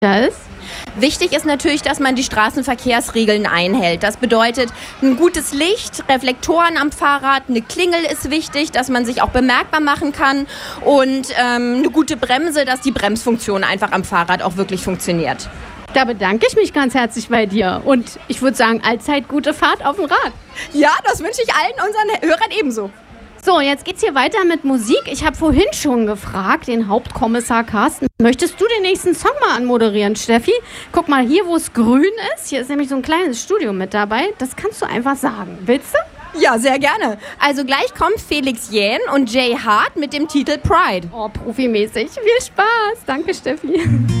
ist? Wichtig ist natürlich, dass man die Straßenverkehrsregeln einhält. Das bedeutet, ein gutes Licht, Reflektoren am Fahrrad, eine Klingel ist wichtig, dass man sich auch bemerkbar machen kann und eine gute Bremse, dass die Bremsfunktion einfach am Fahrrad auch wirklich funktioniert. Da bedanke ich mich ganz herzlich bei dir und ich würde sagen, allzeit gute Fahrt auf dem Rad. Ja, das wünsche ich allen unseren Hörern ebenso. So, jetzt geht's hier weiter mit Musik. Ich habe vorhin schon gefragt, den Hauptkommissar Carsten, möchtest du den nächsten Song mal anmoderieren, Steffi? Guck mal, hier, wo es grün ist, hier ist nämlich so ein kleines Studio mit dabei. Das kannst du einfach sagen. Willst du? Ja, sehr gerne. Also gleich kommt Felix Jähn und Jay Hart mit dem Titel Pride. Oh, profimäßig. Viel Spaß. Danke, Steffi.